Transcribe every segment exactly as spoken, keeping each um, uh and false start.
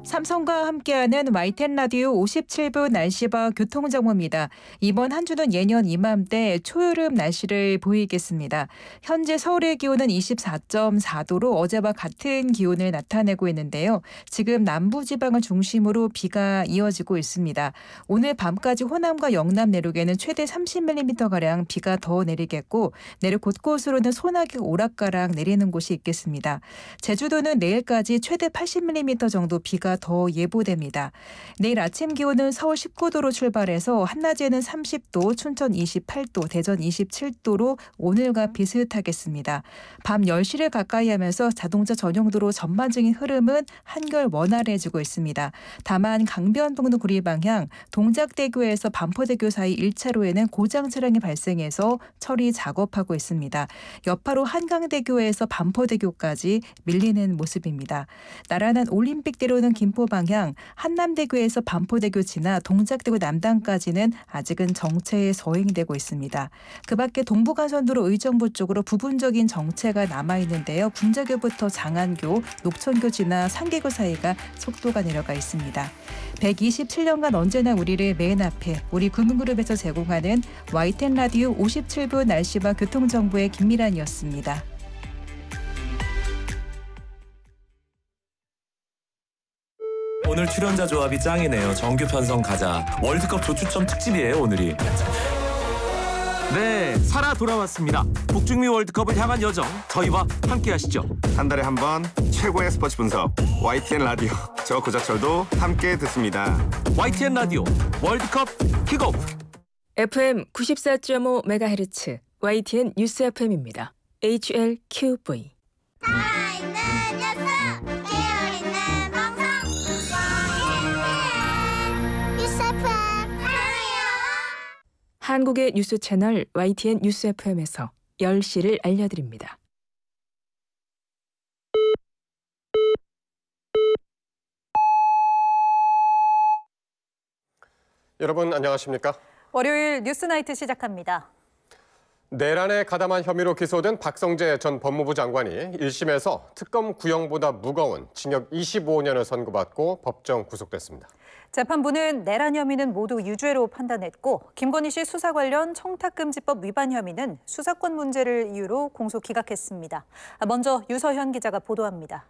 삼성과 함께하는 와이텐 라디오 오십칠 분 날씨와 교통정보입니다. 이번 한 주는 예년 이맘때 초여름 날씨를 보이겠습니다. 현재 서울의 기온은 이십사 점 사 도로 어제와 같은 기온을 나타내고 있는데요. 지금 남부지방을 중심으로 비가 이어지고 있습니다. 오늘 밤까지 호남과 영남 내륙에는 최대 삼십 밀리미터가량 비가 더 내리겠고 내륙 곳곳으로는 소나기 오락가락 내리는 곳이 있겠습니다. 제주도는 내일까지 최대 팔십 밀리미터 정도 비가 더 예보됩니다. 내일 아침 기온은 서울 십구 도로 출발해서 한낮에는 삼십 도, 춘천 이십팔 도, 대전 이십칠 도로 오늘과 비슷하겠습니다. 밤 열 시를 가까이 하면서 자동차 전용도로 전반적인 흐름은 한결 원활해지고 있습니다. 다만 강변북로 구리 방향 동작대교에서 반포대교 사이 일 차로에는 고장 차량이 발생해서 처리 작업하고 있습니다. 여파로 한강대교에서 반포대교까지 밀리는 모습입니다. 나란한 올림픽대로는 김포 방향 한남대교에서 반포대교 지나 동작대교 남단까지는 아직은 정체에 서행되고 있습니다. 그 밖에 동부간선도로 의정부 쪽으로 부분적인 정체가 남아있는데요. 군자교부터 장안교, 녹천교 지나 상계교 사이가 속도가 내려가 있습니다. 백이십칠 년간 언제나 우리를 맨 앞에 우리 구문그룹에서 제공하는 와이텐 라디오 오십칠 분 날씨와 교통정보의 김미란이었습니다. 오늘 출연자 조합이 짱이네요. 정규 편성 가자. 월드컵 조추첨 특집이에요, 오늘이. 네, 살아 돌아왔습니다. 북중미 월드컵을 향한 여정, 저희와 함께 하시죠. 한 달에 한 번 최고의 스포츠 분석, 와이티엔 라디오. 저 고자철도 함께 듣습니다. 와이티엔 라디오 월드컵 킥오프. 에프엠 구십사 점 오 메가헤르츠 와이티엔 뉴스 에프엠입니다. 에이치엘큐브이. 한국의 뉴스 채널 와이티엔 뉴스 에프엠에서 열 시를 알려드립니다. 여러분 안녕하십니까? 월요일 뉴스나이트 시작합니다. 내란에 가담한 혐의로 기소된 박성재 전 법무부 장관이 일 심에서 특검 구형보다 무거운 징역 이십오 년을 선고받고 법정 구속됐습니다. 재판부는 내란 혐의는 모두 유죄로 판단했고 김건희 씨 수사 관련 청탁금지법 위반 혐의는 수사권 문제를 이유로 공소 기각했습니다. 먼저 유서현 기자가 보도합니다.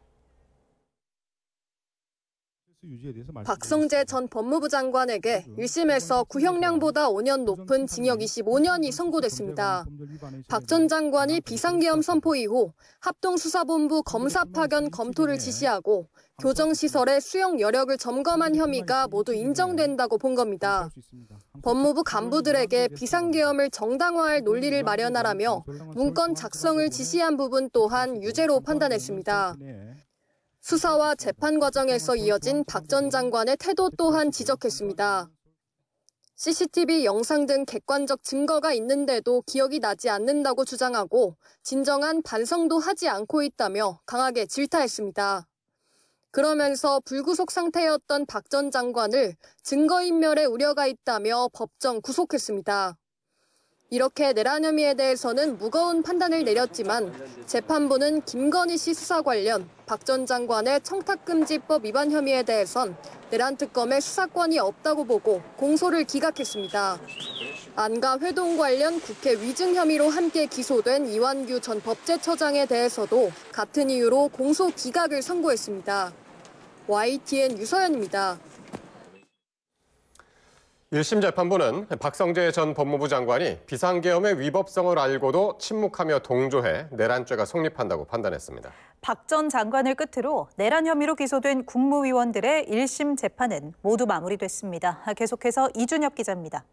박성재 전 법무부 장관에게 일 심에서 구형량보다 오 년 높은 징역 이십오 년이 선고됐습니다. 박 전 장관이 비상계엄 선포 이후 합동수사본부 검사 파견 검토를 지시하고 교정시설의 수용 여력을 점검한 혐의가 모두 인정된다고 본 겁니다. 법무부 간부들에게 비상계엄을 정당화할 논리를 마련하라며 문건 작성을 지시한 부분 또한 유죄로 판단했습니다. 수사와 재판 과정에서 이어진 박 전 장관의 태도 또한 지적했습니다. 씨씨티비 영상 등 객관적 증거가 있는데도 기억이 나지 않는다고 주장하고 진정한 반성도 하지 않고 있다며 강하게 질타했습니다. 그러면서 불구속 상태였던 박 전 장관을 증거인멸의 우려가 있다며 법정 구속했습니다. 이렇게 내란 혐의에 대해서는 무거운 판단을 내렸지만 재판부는 김건희 씨 수사 관련 박 전 장관의 청탁금지법 위반 혐의에 대해선 내란 특검의 수사권이 없다고 보고 공소를 기각했습니다. 안가 회동 관련 국회 위증 혐의로 함께 기소된 이완규 전 법제처장에 대해서도 같은 이유로 공소 기각을 선고했습니다. 와이티엔 유서연입니다. 일 심 재판부는 박성재 전 법무부 장관이 비상계엄의 위법성을 알고도 침묵하며 동조해 내란죄가 성립한다고 판단했습니다. 박 전 장관을 끝으로 내란 혐의로 기소된 국무위원들의 일 심 재판은 모두 마무리됐습니다. 계속해서 이준혁 기자입니다.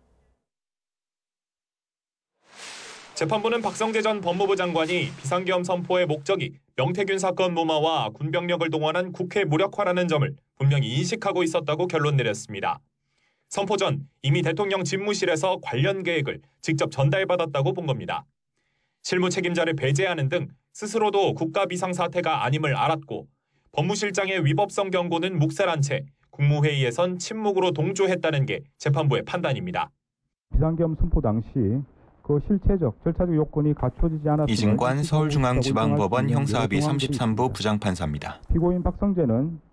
재판부는 박성재 전 법무부 장관이 비상계엄 선포의 목적이 명태균 사건 무마와 군병력을 동원한 국회 무력화라는 점을 분명히 인식하고 있었다고 결론 내렸습니다. 선포 전 이미 대통령 집무실에서 관련 계획을 직접 전달받았다고 본 겁니다. 실무 책임자를 배제하는 등 스스로도 국가 비상사태가 아님을 알았고 법무실장의 위법성 경고는 묵살한 채 국무회의에선 침묵으로 동조했다는 게 재판부의 판단입니다. 비상계엄 선포 당시 그 실체적, 절차적 요건이 갖춰지지 않았음을 이진관 서울중앙지방법원 형사합의 삼십삼 부 부장판사입니다. 피고인 박성재는